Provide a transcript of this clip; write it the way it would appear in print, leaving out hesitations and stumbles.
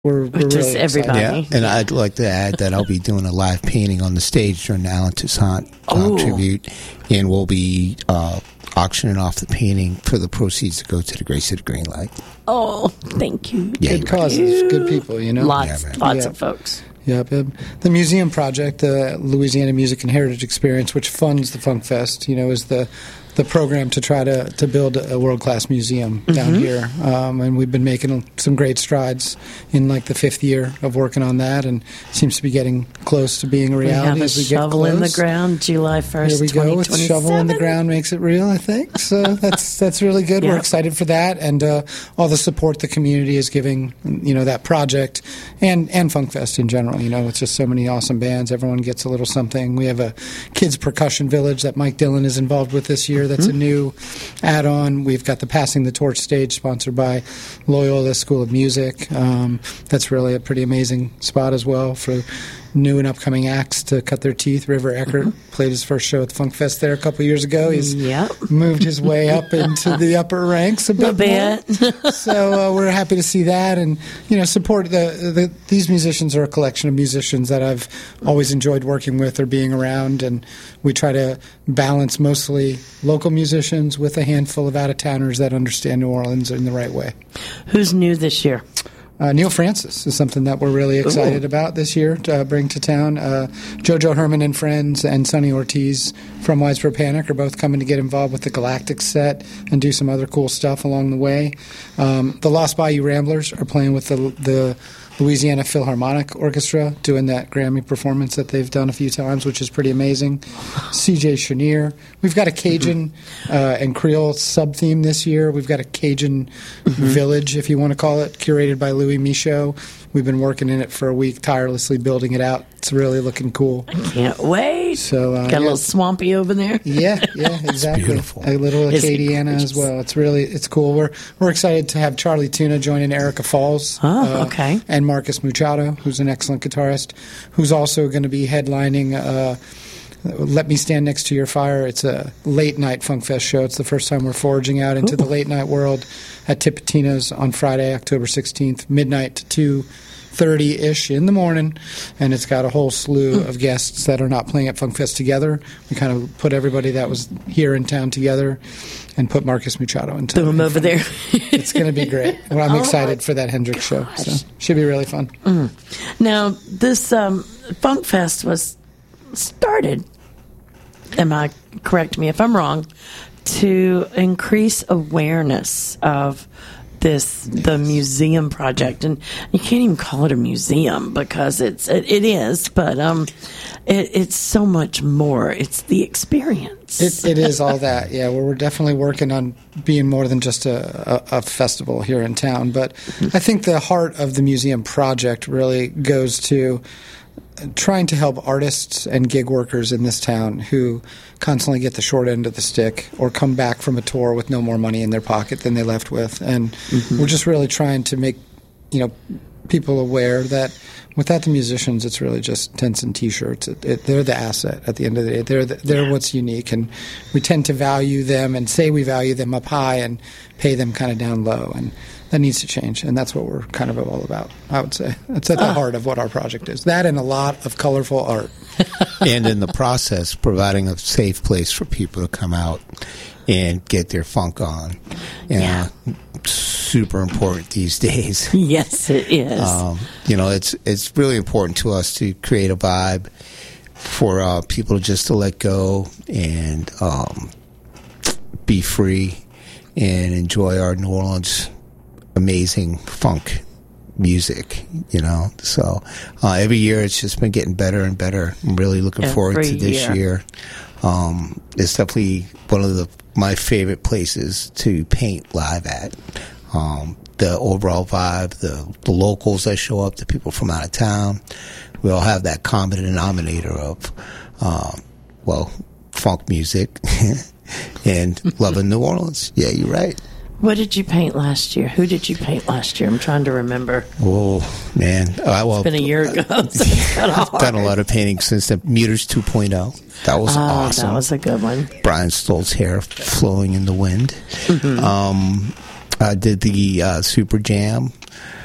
we're Which is really everybody. excited. Yeah, and I'd like to add that I'll be doing a live painting on the stage during the Alan Toussaint tribute, and we'll be auctioning off the painting for the proceeds to go to the Grace of the Green Light. Oh, thank you. Yeah, Good causes, good people, you know. Lots Yeah. of folks. Yep. The museum project, the Louisiana Music and Heritage Experience, which funds the Funk Fest, is the program to try to build a world-class museum down here. And we've been making some great strides in like the 5th year of working on that, and seems to be getting close to being a reality. We have a as we get shovel in the close. ground, July 1st, Here we go with shovel in the 2027. ground makes it real, I think. So that's really good. Yep. We're excited for that, and all the support the community is giving, that project and Funk Fest in general. It's just so many awesome bands. Everyone gets a little something. We have a kids percussion village that Mike Dillon is involved with this year. That's a new add-on. We've got the Passing the Torch stage sponsored by Loyola School of Music. That's really a pretty amazing spot as well for new and upcoming acts to cut their teeth. River Eckert played his first show at the Funk Fest there a couple years ago. He's moved his way up into the upper ranks a bit. More. So we're happy to see that, and support these musicians are a collection of musicians that I've always enjoyed working with or being around, and we try to balance mostly local musicians with a handful of out-of-towners that understand New Orleans in the right way. Who's new this year? Neil Francis is something that we're really excited about this year to bring to town. Jojo Herman and Friends and Sonny Ortiz from Widespread Panic are both coming to get involved with the Galactic set and do some other cool stuff along the way. The Lost Bayou Ramblers are playing with the Louisiana Philharmonic Orchestra, doing that Grammy performance that they've done a few times, which is pretty amazing. CJ Chenier. We've got a Cajun and Creole sub-theme this year. We've got a Cajun village, if you want to call it, curated by Louis Michaud. We've been working in it for a week, tirelessly building it out. It's really looking cool. I can't wait. So got a little swampy over there. Yeah, exactly. beautiful. A little Acadiana as well. It's cool. We're excited to have Charlie Tuna join in Erica Falls. Oh, okay. And Marcus Machado, who's an excellent guitarist, who's also going to be headlining Let Me Stand Next to Your Fire. It's a late-night Funk Fest show. It's the first time we're foraging out into the late-night world at Tipitina's on Friday, October 16th, midnight to 2:30-ish in the morning, and it's got a whole slew of guests that are not playing at Funk Fest together. We kind of put everybody that was here in town together and put Marcus Machado into Boom over there. It's going to be great. Well, I'm excited for that Hendrix show. So should be really fun. Now, this Funk Fest was started, correct me if I'm wrong, to increase awareness of the museum project, and you can't even call it a museum because it is, but it's so much more. It's the experience. It is all that, yeah. We're definitely working on being more than just a festival here in town, but I think the heart of the museum project really goes to trying to help artists and gig workers in this town who constantly get the short end of the stick or come back from a tour with no more money in their pocket than they left with. And we're just really trying to make people aware that without the musicians, it's really just tents and T-shirts. They're the asset at the end of the day. They're what's unique, and we tend to value them and say we value them up high and pay them kind of down low. And that needs to change, and that's what we're kind of all about, I would say. It's at the heart of what our project is. That and a lot of colorful art. And in the process, providing a safe place for people to come out and get their funk on. Super important these days. Yes, it is. It's really important to us to create a vibe for people just to let go and be free and enjoy our New Orleans amazing funk music, So every year it's just been getting better and better. I'm really looking forward to this year. It's definitely one of my favorite places to paint live at. The overall vibe, the locals that show up, the people from out of town, we all have that common denominator of, funk music and loving New Orleans. Yeah, you're right. What did you paint last year? Who did you paint last year? I'm trying to remember. Oh, man. It's been a year ago. So it's I've done a lot of painting since the Meters 2.0. That was awesome. That was a good one. Brian Stoll's hair flowing in the wind. I did the Super Jam